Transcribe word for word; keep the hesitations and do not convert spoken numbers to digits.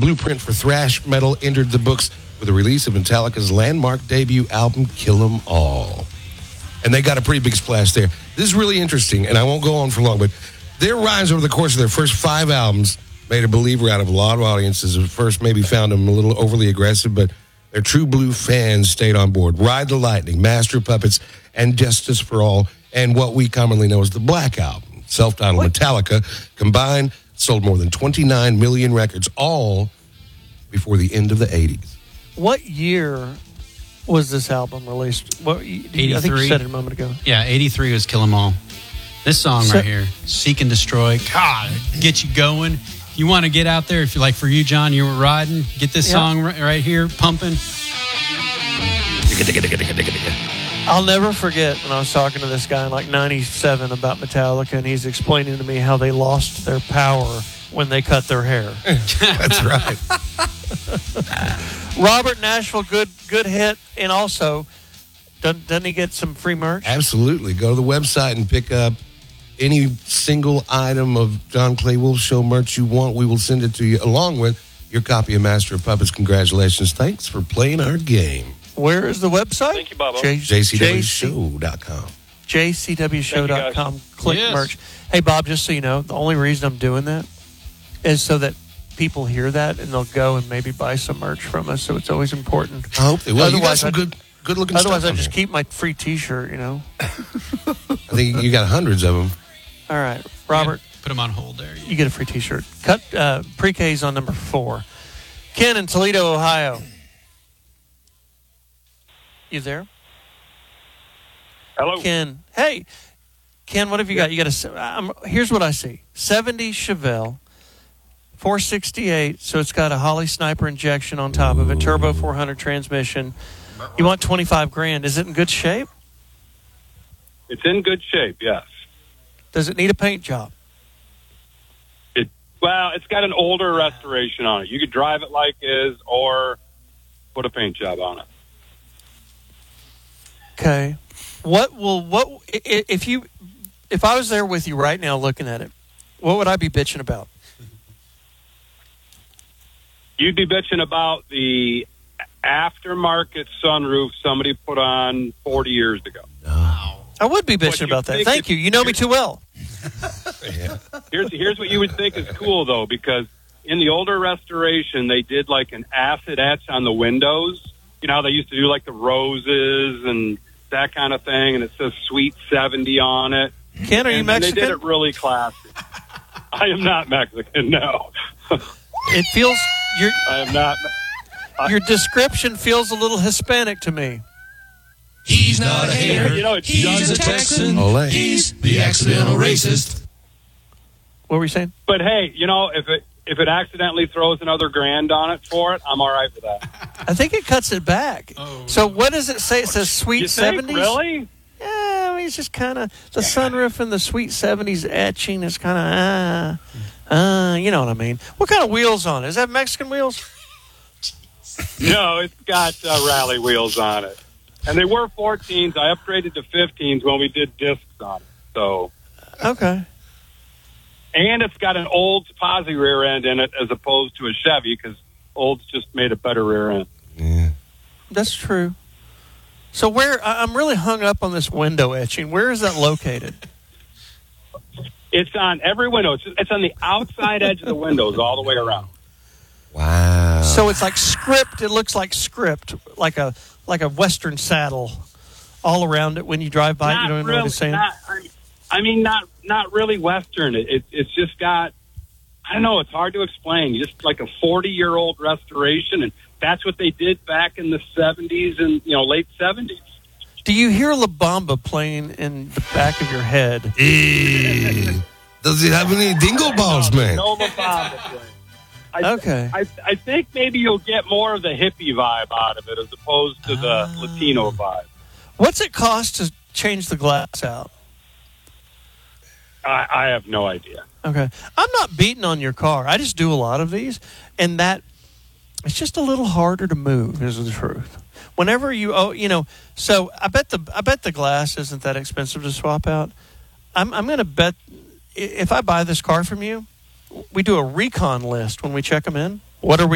blueprint for thrash metal entered the books with the release of Metallica's landmark debut album, Kill 'Em All. And they got a pretty big splash there. This is really interesting, and I won't go on for long, but their rise over the course of their first five albums made a believer out of a lot of audiences. At first, maybe found them a little overly aggressive, but their true blue fans stayed on board. Ride the Lightning, Master of Puppets, and Justice for All, and what we commonly know as the Black Album. Self-titled what? Metallica combined sold more than twenty-nine million records, all before the end of the eighties. What year was this album released? What, eighty-three. I think you said it a moment ago. Yeah, eighty-three was Kill 'Em All. This song So- right here, Seek and Destroy, God, get you going. You want to get out there, if you like for you, John, you were riding, get this Yeah. song right, right here, pumping. I'll never forget when I was talking to this guy in like ninety-seven about Metallica, and he's explaining to me how they lost their power when they cut their hair. That's right. Robert Nashville, good good hit, and also, doesn't, doesn't he get some free merch? Absolutely. Go to the website and pick up any single item of John Clay Wolf Show merch you want. We will send it to you along with your copy of Master of Puppets. Congratulations. Thanks for playing our game. Where is the website? Thank you, Bobo. J- J C W show dot com. J C W show dot com. Click Yes. merch. Hey, Bob, just so you know, the only reason I'm doing that is so that people hear that and they'll go and maybe buy some merch from us. So it's always important. I hope they will. You got Otherwise, some I'd- good, good looking Otherwise, stuff I on just there. keep my free T-shirt, you know. I think you got hundreds of them. All right, Robert, Put them on hold there. you get a free T-shirt. Cut uh, pre-K's on number four. Ken in Toledo, Ohio. You there? Hello. Ken. Hey, Ken, what have you got? You got a. Um, here's what I see: seventy Chevelle, four sixty-eight. So it's got a Holly Sniper injection on top of it, turbo four hundred transmission. You want twenty-five grand? Is it in good shape? It's in good shape, yes. Does it need a paint job? It Well, it's got an older restoration on it. You could drive it like is or put a paint job on it. Okay. What will what i- i- if you if I was there with you right now looking at it? What would I be bitching about? You'd be bitching about the aftermarket sunroof somebody put on forty years ago. I would be What bitching you about that. think Thank is- you. You know me too well. Yeah. Here's here's what you would think is cool, though, because in the older restoration, they did like an acid etch on the windows. You know how they used to do like the roses and that kind of thing, and it says Sweet seventy on it. Ken, are you and, and they Mexican? did it really classy. I am not Mexican, no. It feels your I am not. your description feels a little Hispanic to me. He's not a hater. You know, it's He's a Texan. Olé. He's the accidental racist. What were you saying? But hey, you know, if it if it accidentally throws another grand on it for it, I'm all right with that. I think it cuts it back. Oh. So what does it say? It says sweet You think, seventies. really? Yeah, I mean it's just kind of the sunroof and the sweet seventies etching is kind of uh, uh, you know what I mean. What kind of wheels on it? Is that Mexican wheels? No, it's got uh, rally wheels on it. And they were fourteens. I upgraded to fifteens when we did discs on it. So, Okay. and it's got an Olds posi rear end in it as opposed to a Chevy because Olds just made a better rear end. Yeah. That's true. So where I- I'm really hung up on this window etching. Where is that located? It's on every window. It's, it's on the outside edge of the windows all the way around. Wow. So it's like script. It looks like script, like a like a Western saddle, all around it when you drive by. it, you don't even know what it's saying. Not, I- I mean, not not really Western. It, it, it's just got, I don't know, it's hard to explain. Just like a forty-year-old restoration, and that's what they did back in the seventies and, you know, late seventies. Do you hear La Bamba playing in the back of your head? Eh, does it have any dingle balls, man? No La Bamba playing. I, Okay. I, I think maybe you'll get more of the hippie vibe out of it as opposed to the Ah. Latino vibe. What's it cost to change the glass out? I, I have no idea. Okay. I'm not beating on your car. I just do a lot of these, and that it's just a little harder to move, is the truth. Whenever you oh you know, so I bet the I bet the glass isn't that expensive to swap out. I'm I'm gonna bet i- if I buy this car from you, we do a recon list when we check them in. What are we